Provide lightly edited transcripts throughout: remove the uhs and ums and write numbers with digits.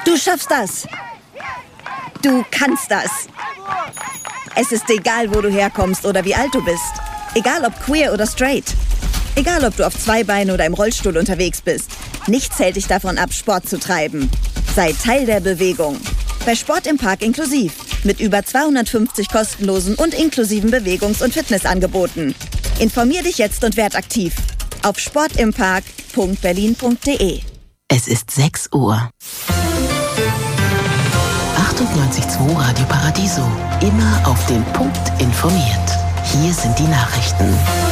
Du schaffst das. Du kannst das. Es ist egal, wo du herkommst oder wie alt du bist. Egal ob queer oder straight. Egal ob du auf 2 Beinen oder im Rollstuhl unterwegs bist. Nichts hält dich davon ab, Sport zu treiben. Sei Teil der Bewegung. Bei Sport im Park inklusiv. Mit über 250 kostenlosen und inklusiven Bewegungs- und Fitnessangeboten. Informier dich jetzt und werd aktiv. Auf sportimpark.berlin.de. Es ist 6 Uhr. 98.2 Radio Paradiso. Immer auf den Punkt informiert. Hier sind die Nachrichten.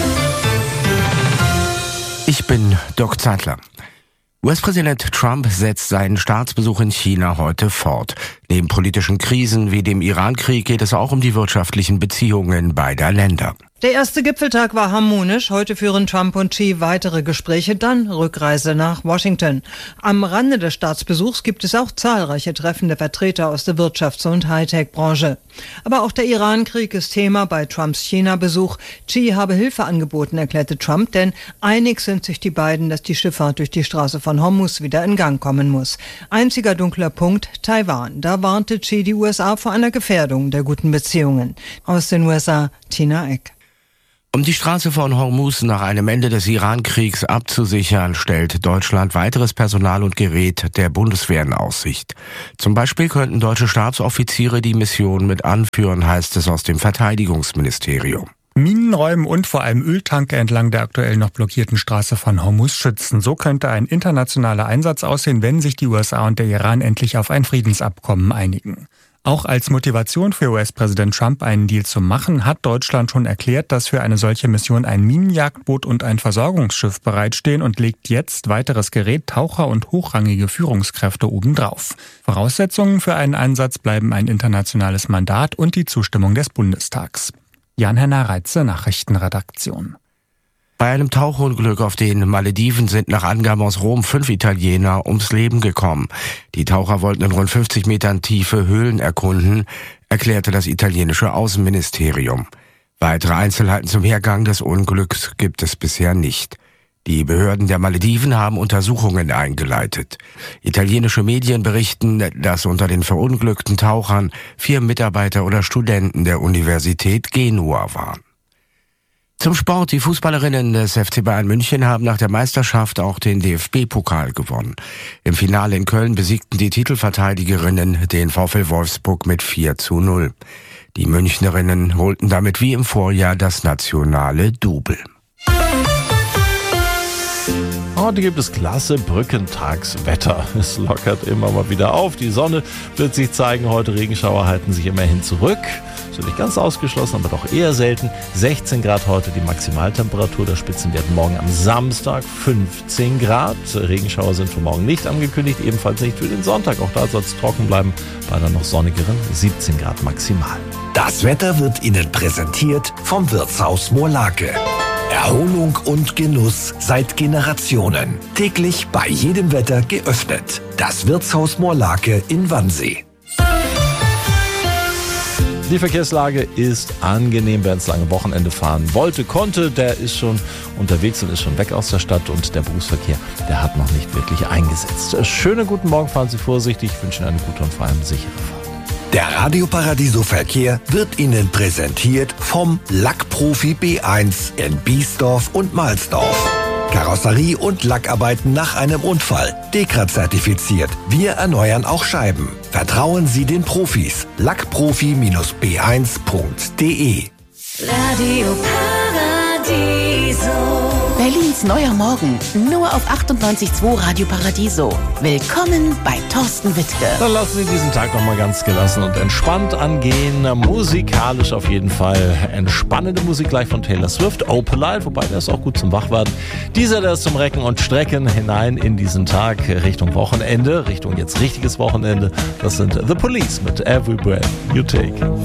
Ich bin Dirk Zeitler. US-Präsident Trump setzt seinen Staatsbesuch in China heute fort. Neben politischen Krisen wie dem Iran-Krieg geht es auch um die wirtschaftlichen Beziehungen beider Länder. Der erste Gipfeltag war harmonisch. Heute führen Trump und Xi weitere Gespräche, dann Rückreise nach Washington. Am Rande des Staatsbesuchs gibt es auch zahlreiche Treffen der Vertreter aus der Wirtschafts- und Hightech-Branche. Aber auch der Iran-Krieg ist Thema bei Trumps China-Besuch. Xi habe Hilfe angeboten, erklärte Trump, denn einig sind sich die beiden, dass die Schifffahrt durch die Straße von Hormuz wieder in Gang kommen muss. Einziger dunkler Punkt, Taiwan. Da warnte Xi die USA vor einer Gefährdung der guten Beziehungen. Aus den USA, Tina Eck. Um die Straße von Hormuz nach einem Ende des Iran-Kriegs abzusichern, stellt Deutschland weiteres Personal und Gerät der Bundeswehr in Aussicht. Zum Beispiel könnten deutsche Stabsoffiziere die Mission mit anführen, heißt es aus dem Verteidigungsministerium. Minenräumen und vor allem Öltanker entlang der aktuell noch blockierten Straße von Hormuz schützen. So könnte ein internationaler Einsatz aussehen, wenn sich die USA und der Iran endlich auf ein Friedensabkommen einigen. Auch als Motivation für US-Präsident Trump, einen Deal zu machen, hat Deutschland schon erklärt, dass für eine solche Mission ein Minenjagdboot und ein Versorgungsschiff bereitstehen und legt jetzt weiteres Gerät, Taucher und hochrangige Führungskräfte obendrauf. Voraussetzungen für einen Einsatz bleiben ein internationales Mandat und die Zustimmung des Bundestags. Jan-Henner Reitze, Nachrichtenredaktion. Bei einem Tauchunglück auf den Malediven sind nach Angaben aus Rom 5 Italiener ums Leben gekommen. Die Taucher wollten in rund 50 Metern tiefe Höhlen erkunden, erklärte das italienische Außenministerium. Weitere Einzelheiten zum Hergang des Unglücks gibt es bisher nicht. Die Behörden der Malediven haben Untersuchungen eingeleitet. Italienische Medien berichten, dass unter den verunglückten Tauchern 4 Mitarbeiter oder Studenten der Universität Genua waren. Zum Sport. Die Fußballerinnen des FC Bayern München haben nach der Meisterschaft auch den DFB-Pokal gewonnen. Im Finale in Köln besiegten die Titelverteidigerinnen den VfL Wolfsburg mit 4:0. Die Münchnerinnen holten damit wie im Vorjahr das nationale Double. Heute gibt es klasse Brückentagswetter. Es lockert immer mal wieder auf. Die Sonne wird sich zeigen. Heute Regenschauer halten sich immerhin zurück. Ist nicht ganz ausgeschlossen, aber doch eher selten. 16 Grad heute die Maximaltemperatur. Der Spitzenwert morgen am Samstag 15 Grad. Regenschauer sind für morgen nicht angekündigt. Ebenfalls nicht für den Sonntag. Auch da soll es trocken bleiben. Bei einer noch sonnigeren 17 Grad maximal. Das Wetter wird Ihnen präsentiert vom Wirtshaus Moorlake. Erholung und Genuss seit Generationen. Täglich bei jedem Wetter geöffnet. Das Wirtshaus Moorlake in Wannsee. Die Verkehrslage ist angenehm. Wer ins lange Wochenende fahren wollte, konnte, der ist schon unterwegs und ist schon weg aus der Stadt. Und der Berufsverkehr, der hat noch nicht wirklich eingesetzt. Schönen guten Morgen, fahren Sie vorsichtig. Ich wünsche Ihnen eine gute und vor allem sichere Fahrt. Der Radio Paradiso Verkehr wird Ihnen präsentiert vom Lackprofi B1 in Biesdorf und Mahlsdorf. Karosserie und Lackarbeiten nach einem Unfall. Dekra-zertifiziert. Wir erneuern auch Scheiben. Vertrauen Sie den Profis. Lackprofi-b1.de. Radio Paradiso. Berlins neuer Morgen, nur auf 98.2 Radio Paradiso. Willkommen bei Thorsten Wittke. Dann lassen Sie diesen Tag noch mal ganz gelassen und entspannt angehen. Musikalisch auf jeden Fall entspannende Musik gleich von Taylor Swift. Opalite, wobei der ist auch gut zum Wachwerden. Dieser, der ist zum Recken und Strecken hinein in diesen Tag Richtung Wochenende, Richtung jetzt richtiges Wochenende. Das sind The Police mit Every Breath You Take.